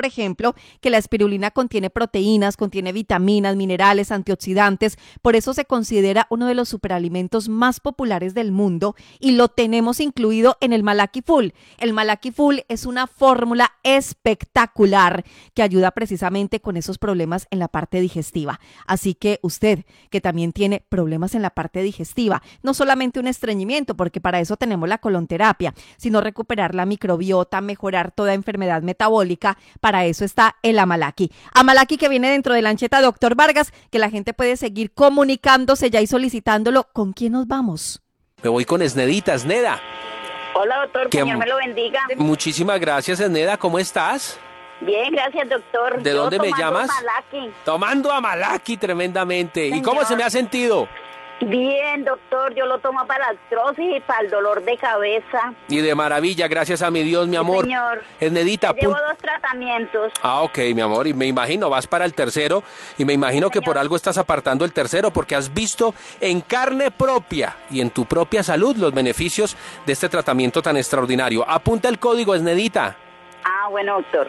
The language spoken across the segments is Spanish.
por ejemplo, que la espirulina contiene proteínas, contiene vitaminas, minerales, antioxidantes. Por eso se considera uno de los superalimentos más populares del mundo y lo tenemos incluido en el Malaki Full. El Malaki Full es una fórmula espectacular que ayuda precisamente con esos problemas en la parte digestiva. Así que usted, que también tiene problemas en la parte digestiva, no solamente un estreñimiento, porque para eso tenemos la colonterapia, sino recuperar la microbiota, mejorar toda enfermedad metabólica, para eso está el Amalaki. Amalaki, que viene dentro de la ancheta Dr. Vargas, que la gente puede seguir comunicándose ya y solicitándolo. ¿Con quién nos vamos? Me voy con Esnedita. Esneda. Hola, doctor, Señor me lo bendiga. Muchísimas gracias, Esneda, ¿cómo estás? Bien, gracias, doctor. ¿De dónde me llamas? Amalaki. Tomando Amalaki tremendamente. Señor. ¿Y cómo se me ha sentido? Bien, doctor, yo lo tomo para la artrosis y para el dolor de cabeza. Y de maravilla, gracias a mi Dios, mi amor. Señor. Esnedita, Llevo 2 tratamientos. ok, mi amor, y me imagino, vas para el tercero, y me imagino que por algo estás apartando el tercero, porque has visto en carne propia y en tu propia salud los beneficios de este tratamiento tan extraordinario. Apunta el código, Esnedita. Bueno, doctor.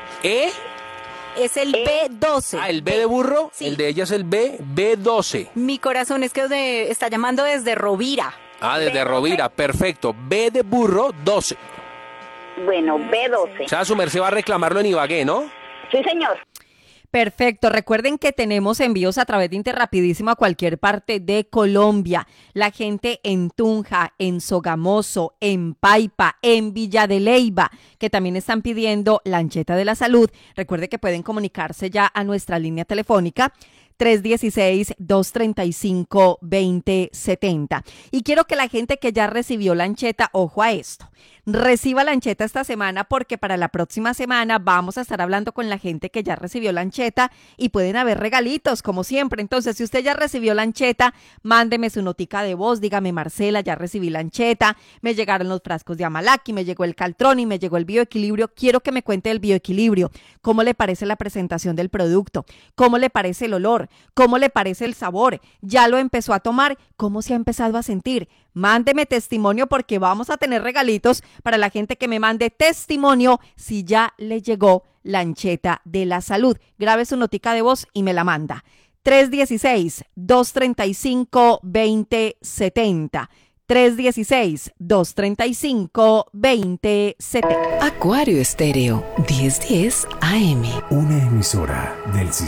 Es el B12. El B de burro, Sí. El de ella es el B12. Mi corazón es que está llamando desde Rovira. Desde B12. Rovira, perfecto. B de burro, 12. Bueno, B12. O sea, su merced va a reclamarlo en Ibagué, ¿no? Sí, señor. Perfecto, recuerden que tenemos envíos a través de Interrapidísimo a cualquier parte de Colombia. La gente en Tunja, en Sogamoso, en Paipa, en Villa de Leyva, que también están pidiendo la ancheta de la salud. Recuerde que pueden comunicarse ya a nuestra línea telefónica 316-235-2070. Y quiero que la gente que ya recibió la ancheta, ojo a esto, reciba la ancheta esta semana, porque para la próxima semana vamos a estar hablando con la gente que ya recibió la ancheta y pueden haber regalitos, como siempre. Entonces, si usted ya recibió la ancheta, mándeme su notica de voz, dígame: Marcela, ya recibí la ancheta, me llegaron los frascos de Amalaki, me llegó el Caltrón y me llegó el bioequilibrio. Quiero que me cuente el bioequilibrio, cómo le parece la presentación del producto, cómo le parece el olor, cómo le parece el sabor, ya lo empezó a tomar, cómo se ha empezado a sentir. Mándeme testimonio, porque vamos a tener regalitos para la gente que me mande testimonio si ya le llegó la ancheta de la salud. Grabe su notica de voz y me la manda. 316-235-2070. 316-235-2070. Acuario Estéreo, 1010 AM. Una emisora del sistema.